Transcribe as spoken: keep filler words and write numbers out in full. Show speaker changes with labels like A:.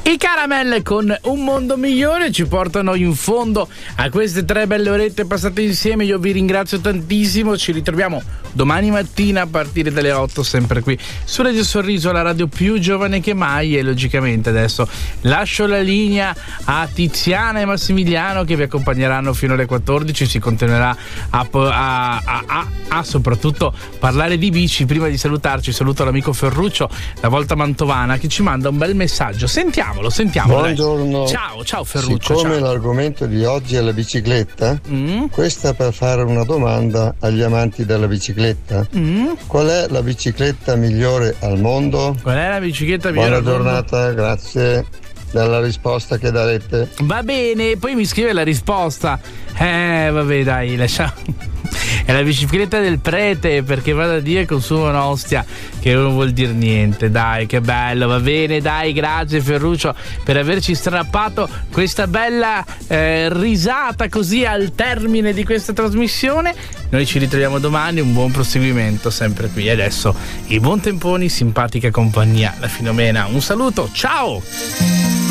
A: I Caramelle con Un Mondo Migliore ci portano in fondo a queste tre belle orette passate insieme. Io vi ringrazio tantissimo, ci ritroviamo domani mattina a partire dalle otto, sempre qui su Radio Sorriso, la radio più giovane che mai. E logicamente adesso lascio la linea a Tiziana e Massimiliano che vi accompagneranno fino alle quattordici. Si continuerà a, a, a, a, a soprattutto parlare di bici. Prima di salutarci saluto l'amico Ferruccio, la Volta Mantovana, che ci manda un bel messaggio. Sentiamolo, sentiamolo.
B: Buongiorno.
A: Dai. Ciao, ciao Ferruccio.
B: Siccome
A: ciao.
B: l'argomento di oggi è la bicicletta,
A: Mm.
B: questa per fare una domanda agli amanti della bicicletta.
A: Mm.
B: Qual è la bicicletta migliore al mondo?
A: Qual è la bicicletta migliore
B: Buona
A: al mondo?
B: giornata, grazie della risposta che darete.
A: Va bene, poi mi scrive la risposta. Eh, vabbè, dai, lasciamo. È la bicicletta del prete, perché va da Dio e consuma un'ostia, che non vuol dire niente. Dai, che bello, va bene, dai, grazie Ferruccio per averci strappato questa bella eh, risata così al termine di questa trasmissione. Noi ci ritroviamo domani, un buon proseguimento sempre qui. E adesso i buon temponi, simpatica compagnia, la Filomena. Un saluto, ciao!